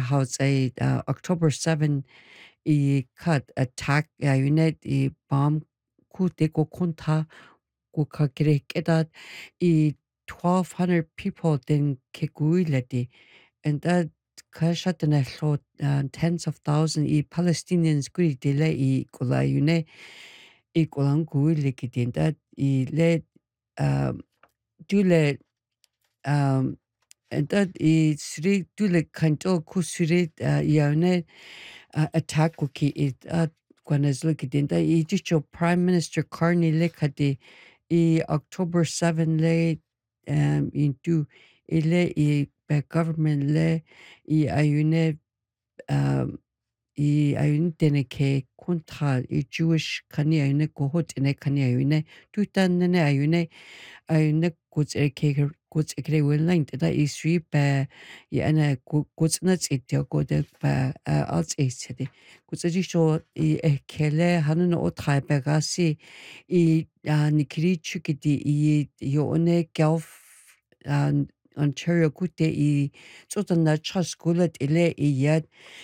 how say October 7 I cut attack unit I bomb ku te ko kunta ku ka kire kedat I 1,200 people then ke guileti and that kashat na lo tens of thousands I Palestinians gui dile I kula une I kulang guileki din that I le um dule um and that is sri dule kanto ku sri yaune attack ko ki it kwanas look at the Egyptian Prime Minister Carney Lekadi October 7 le into ile government le ayune um ayune teneke kontra Jewish kani ayune kohot ene kani ayune tutan ne ayune ayune kuts ekre online da isri ba ana kuts na tsetya ko de ba als etsede kuts ji sho kele hanun o treibe gasi nikri chukidi yo one gelf Ontario gute tsotan na chaskulat ile yad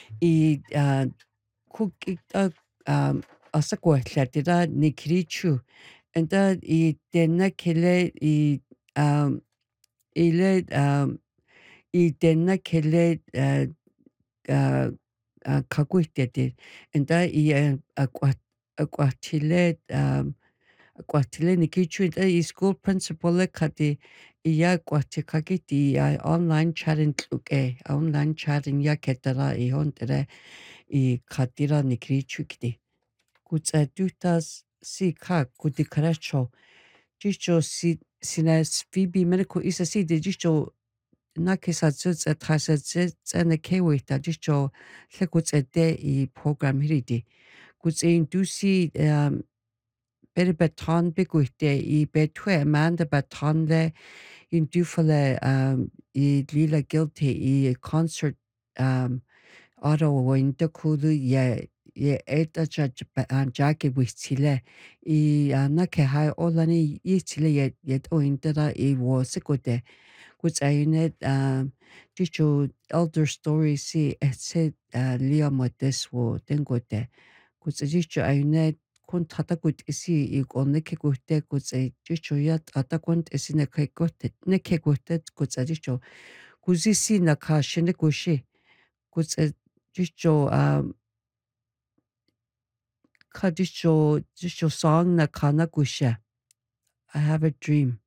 cook asakwatlata nikri chu and that denna kele ile denna kele uh, kaguitete and that aquatile aquatile nikichu school principal kati iya kwatikagiti online chatting online chatting ya ketara hontere katira nikrichu kiti kutsa dutas si ka kudikaracho jicho sina Phoebe medical isa si de jicho nakisa zuts at hasa zits and the kewita jicho lekuts a de program hiridi kuts in dusi better baton biguite betwe amanda baton le in dufale lila guilty concert auto win the kulu ye eta judge jackie with chile na ke hai olani chile yet o intera was good which I net dicho elder story si said Leo Modes wo dengote which dicho I net kun tata gut isi on neke gute which I dicho yat atakunt isi neke gote neke gote which I dicho kuzisi na ka shine gushi which I dicho ka dicho song na kana gusha I have a dream